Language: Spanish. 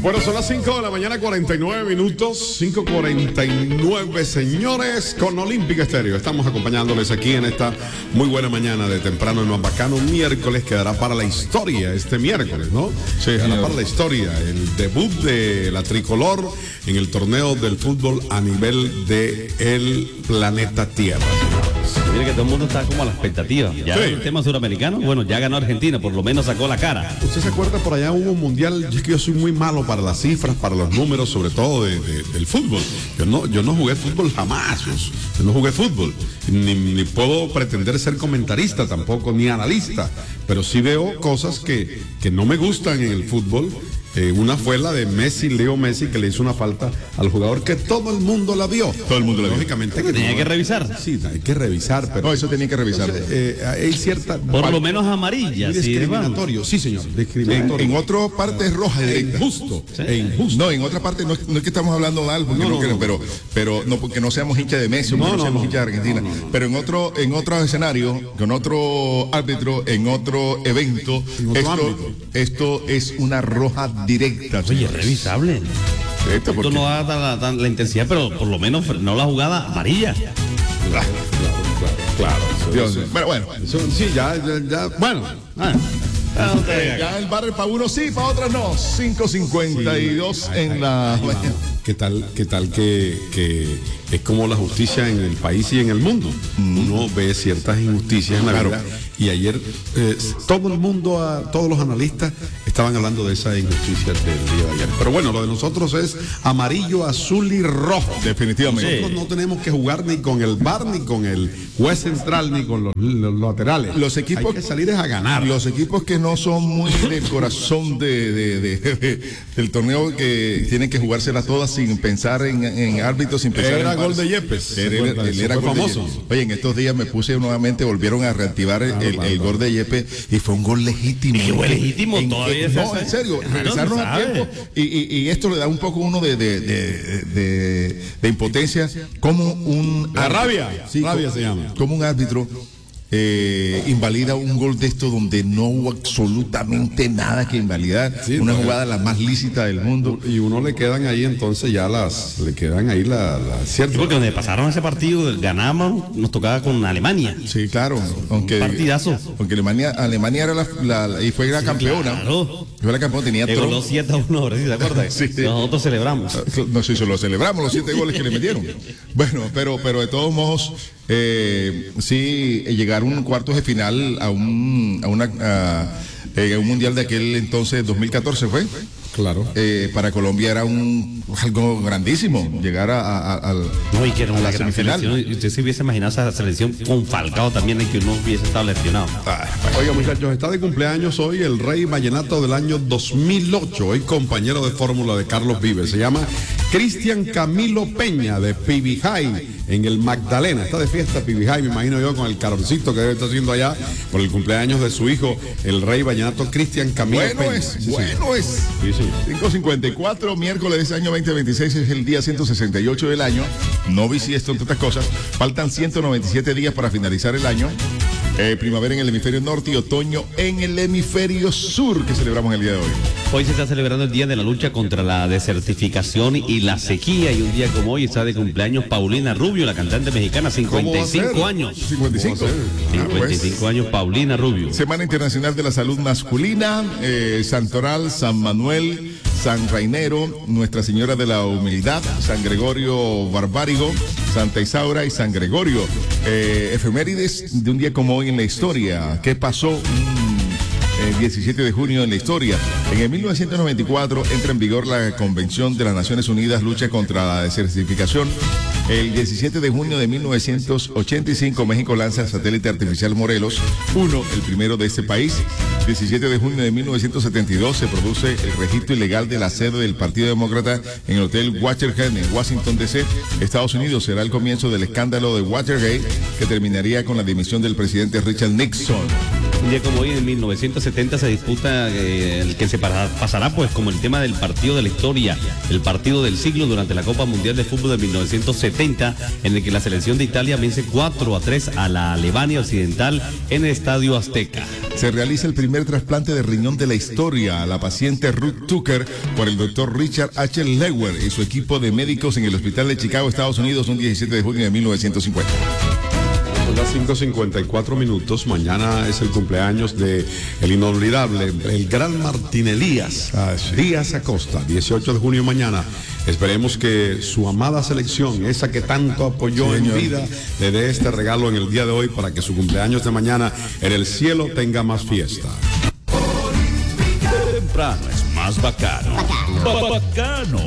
Bueno, son las 5 de la mañana, 49 minutos, 5:49, señores, con Olímpica Estéreo. Estamos acompañándoles aquí en esta muy buena mañana de temprano en Bacano. Un miércoles quedará para la historia este miércoles, ¿no? Sí, quedará para la historia el debut de la tricolor en el torneo del fútbol a nivel del planeta Tierra. Mira que todo el mundo está como a la expectativa. Ya Sí. el tema suramericano, bueno, ya ganó Argentina, por lo menos sacó la cara. ¿Usted se acuerda por allá hubo un mundial? Es que yo soy muy malo para las cifras, para los números, sobre todo del fútbol. Yo no jugué fútbol jamás. Yo no jugué fútbol. Ni puedo pretender ser comentarista tampoco, ni analista. Pero sí veo cosas que no me gustan en el fútbol. Una fue la de Messi, Leo Messi, que le hizo una falta al jugador que todo el mundo la vio. Todo el mundo la vio. Lógicamente que Tenía que revisar. Sí, hay que revisar, pero No, eso tenía que revisar. hay cierta Por lo menos amarilla. muy Sí, discriminatorio, sí, señor, discriminatorio. En otra parte es roja directa. Injusto, Sí. injusto. No, en otra parte no es que estamos hablando mal, porque No, no, no, queremos, no. pero no porque no seamos hinchas de Messi, o porque no seamos hinchas de Argentina. Pero en otro escenario, con otro árbitro, en otro evento, En otro ámbito. esto es una roja directa. Oye, señores. revisable. Directa, Esto porque- no da la intensidad, pero por lo menos no la jugada amarilla. Claro. Dios mío. Bueno. Sí, ya, bueno. Ya el barrio para unos sí, para otros no. 5:52 en la mañana. ¿Qué tal que es como la justicia en el país y en el mundo? Uno ve ciertas injusticias en la Claro. vida. Y ayer todo el mundo, todos los analistas estaban hablando de esa injusticia del día de ayer. Pero bueno, lo de nosotros es amarillo, azul y rojo. Definitivamente. Nosotros no tenemos que jugar ni con el VAR, ni con el juez central, ni con los laterales. Los equipos- Hay que salir es a ganar. Los equipos que no son muy del corazón del torneo, que tienen que jugársela todas sin pensar en árbitros, sin pensar Era en gol VARs. de Yepes. Él Eso era fue gol de famoso. Yepes. Oye, en estos días me puse nuevamente, volvieron a reactivar el gol de Yepes y fue un gol legítimo. ¿Qué fue legítimo? Todavía se No, hace. en serio, No, regresarnos se a sabe. tiempo y esto le da un poco uno de impotencia, como un La rabia. Sí, Rabia se llama. como un árbitro invalida un gol de esto donde no hubo absolutamente nada que invalidar, Sí, una porque- jugada la más lícita del mundo. Y uno le quedan ahí entonces ya le quedan ahí Sí, porque donde pasaron ese partido, ganamos, nos tocaba con Alemania. Sí, claro, aunque Partidazo. Alemania era y fue la campeona. Claro. Fue la campeona, tenía Le ganó 7-1 ahora, ¿sí te acuerdas? Sí. Nosotros celebramos. No sé si lo celebramos, los 7 goles que le metieron. Bueno, pero de todos modos, sí, llegar a un cuartos de final a un mundial de aquel entonces, 2014 fue. Claro. Para Colombia era algo grandísimo llegar al. No, y que era a una la gran semifinal. selección. Y usted se hubiese imaginado esa selección con Falcao también, en que uno hubiese estado lesionado. Oiga, muchachos, está de cumpleaños hoy el rey vallenato del año 2008, hoy compañero de fórmula de Carlos Vives. Se llama Cristian Camilo Peña de Pibijay en el Magdalena. Está de fiesta Pibijay, me imagino yo, con el calorcito que debe estar haciendo allá por el cumpleaños de su hijo, el rey vallenato Cristian Camilo Bueno Peña. es, Sí, bueno es. Sí, sí. 5:54, miércoles de ese año 2026, es el día 168 del año. No bisiesto, entre otras cosas. Faltan 197 días para finalizar el año. Primavera en el hemisferio norte y otoño en el hemisferio sur, que celebramos el día de hoy. Hoy se está celebrando el Día de la Lucha contra la Desertificación y la Sequía, y un día como hoy está de cumpleaños Paulina Rubio, la cantante mexicana, ¿Cómo va a 55 ser? años. 55. ¿Cómo va a ser? 55 años, Paulina Rubio. Semana Internacional de la Salud Masculina, Santoral, San Manuel, San Rainero, Nuestra Señora de la Humildad, San Gregorio Barbárigo, Santa Isaura y San Gregorio. Efemérides de un día como hoy en la historia. ¿Qué pasó? 17 de junio en la historia. En el 1994 entra en vigor la Convención de las Naciones Unidas lucha contra la desertificación. El 17 de junio de 1985 México lanza el satélite artificial Morelos 1, el primero de este país. 17 de junio de 1972 se produce el registro ilegal de la sede del Partido Demócrata en el Hotel Watergate en Washington D.C., Estados Unidos. Será el comienzo del escándalo de Watergate que terminaría con la dimisión del presidente Richard Nixon. Un día como hoy, en 1970, se disputa el que se pasará pues como el tema del partido de la historia, el partido del siglo durante la Copa Mundial de Fútbol de 1970, en el que la selección de Italia vence 4-3 a la Alemania Occidental en el Estadio Azteca. Se realiza el primer trasplante de riñón de la historia a la paciente Ruth Tucker por el doctor Richard H. Lewer y su equipo de médicos en el Hospital de Chicago, Estados Unidos, un 17 de junio de 1950. Son las 5:54. Mañana es el cumpleaños de el inolvidable, el gran Martín Elías Díaz Acosta, 18 de junio mañana. Esperemos que su amada selección, esa que tanto apoyó en vida, le dé este regalo en el día de hoy para que su cumpleaños de mañana en el cielo tenga más fiesta. Temprano es más bacano. Bacano.